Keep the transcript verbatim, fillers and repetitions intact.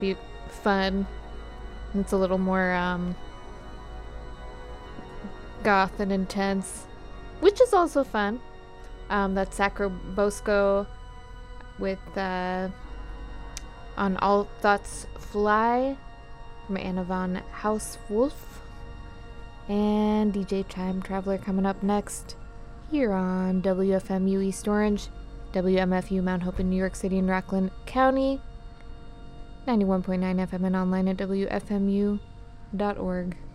be fun. It's a little more um, goth and intense, which is also fun. Um, that's Sacro Bosco with uh, On All Thoughts Fly from Anna von Hauswolf. And D J Time Traveler coming up next here on W F M U East Orange, W M F U Mount Hope in New York City and Rockland County, ninety-one point nine F M and online at W F M U dot org.